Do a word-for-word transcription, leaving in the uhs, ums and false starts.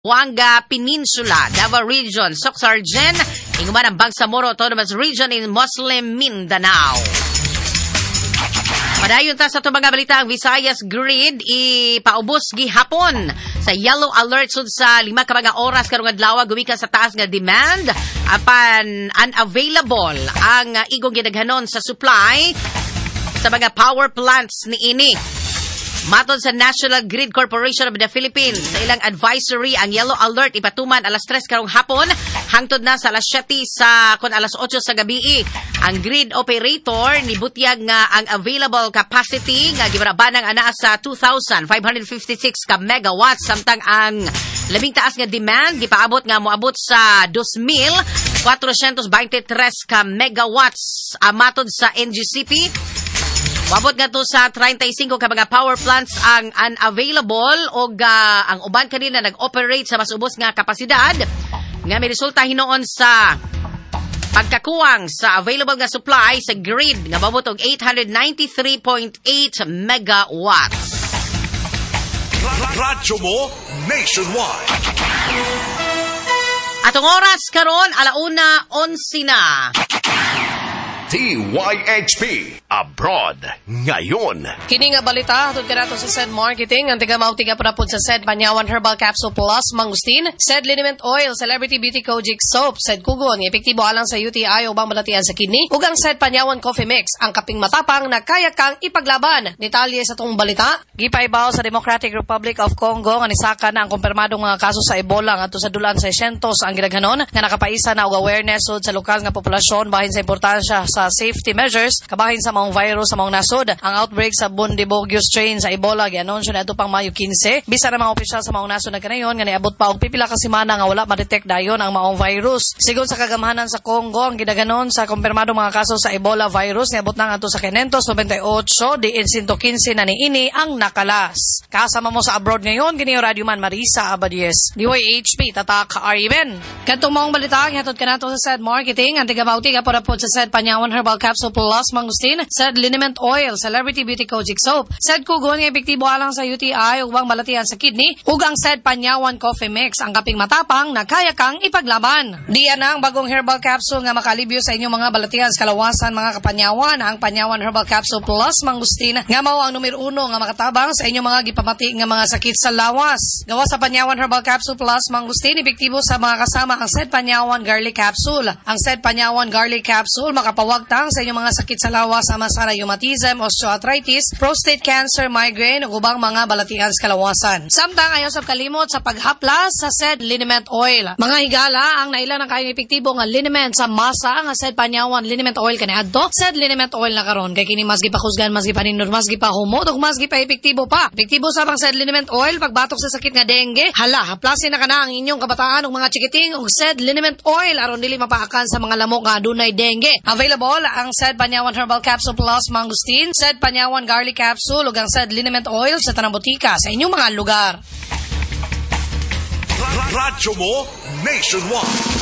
Zamboanga Peninsula, Davao Region, Soxargen, Inguman ang Bangsamoro Autonomous Region in Muslim Mindanao. Padayon ta sa ito mga balita, ang Visayas Grid ipaubos gihapon sa yellow alert sud sa lima ka mga oras karong adlaw gumikan sa taas nga demand apan unavailable ang uh, igong gidaghanon sa supply sa mga power plants ni ini. Matod sa National Grid Corporation of the Philippines, sa ilang advisory, ang yellow alert ipatuman alas tres karong hapon hangtod na sa alas siyete sa kun alas otso sa gabi. Ang grid operator nibutyag nga ang available capacity nga gibarabanang ana sa two thousand five hundred fifty-six ka megawatts samtang ang labing taas nga demand gipaabot nga moabot sa two thousand four hundred twenty-three ka megawatts. Matod sa N G C P, wabot nga to sa thirty-five ka mga power plants ang unavailable o uh, ang uban kanina nag-operate sa mas ubos nga kapasidad nga may resulta hinoon sa pagkakuwang sa available nga supply sa grid nga mabot og eight hundred ninety-three point eight megawatts. Radyo mo nationwide. Atong oras karon alauna onse na. D Y H P Abroad ngayon. Kini nga balita hatod kanato sa Said Marketing ang tiga-mauti nga panapod sa Said Panyawan Herbal Capsule Plus Mangustin, Said Liniment Oil, Celebrity Beauty Kojic Soap, Said Kugon, epektibo alang sa U T I o bang balatian sa kidney, ug ang Said Panyawan Coffee Mix, ang kaping matapang na kaya kang ipaglaban. Detalye sa tong balita, gipaibaw sa Democratic Republic of Congo nga nisaka na ang kumpirmadong mga kaso sa Ebola ngadto sa dulan sa six hundred ang gidaghanon nga nakapaisa na og awareness sud sa lokal nga populasyon bahin sa importansya sa safety measures kabahin sa maong virus sa maong nasod. Ang outbreak sa Bundibugyo strain sa Ebola gianunsyo na ito pang Mayo fifteen. Bisa na mga opisyal sa maong nasod na kanayon nga niabot pa og pipila ka semana nga wala ma-detect dayon ang maong virus. Sigon sa kagamhanan sa Congo, ang gidaghanon sa kumpirmadong mga kaso sa Ebola virus niabot na ngadto sa five hundred ninety-eight di one hundred fifteen na niini ang nakalas. Kasama mo sa abroad ngayon kini Radio Man Marisa Abadies. D Y H P tatak Ariben. Kadtong maong balita hatod kanato sa Said Marketing ang tiga-bauti nga porapod sa Said Panyawan Herbal Capsule Plus Mangustin, Said Liniment Oil, Celebrity Beauty Kojic Soap, Said Kugon nga epektibo alang sa U T I ug bang balatian sa kidney, ug ang Said Panyawan Coffee Mix, ang kaping matapang na kaya kang ipaglaban. Diyan ang bagong herbal capsule nga makalibyo sa inyong mga balatian sa kalawasan mga kapanyawan, ang Panyawan Herbal Capsule Plus Mangustin nga mao ang numero uno nga makatabang sa inyong mga gipamati nga mga sakit sa lawas. Gawa sa Panyawan Herbal Capsule Plus Mangustin, epektibo sa mga kasama ang Said Panyawan Garlic Capsule. Ang Said Panyawan Garlic Capsule makapawagtang sa inyong mga sakit sa lawas sama sa rheumatism, osteoarthritis, prostate cancer, migraine ug ubang mga balatian sa kalawasan. Samtang ayaw sa kalimot sa paghaplas sa Said Liniment Oil. Mga higala ang naila ng kayong epektibo nga liniment sa masa nga Said Panyawan Liniment Oil kaniadto. Said Liniment Oil na karon kay kini mas gipakusgan, mas gipaninor, mas gipahumot ug mas gipa-epektibo pa. Epektibo sa pang Said Liniment Oil pagbatok sa sakit nga dengue. Hala, haplasin na kana ang inyong kabataan ug mga chikiting ug Said Liniment Oil aron dili mapaakan sa mga lamok nga adunay dengue. Available ang Said Panyawan Herbal Capsule Plus Mangustin, Said Panyawan Garlic Capsule ug ang Said Liniment Oil sa tanang botika sa inyong mga lugar. Radyo mo nationwide.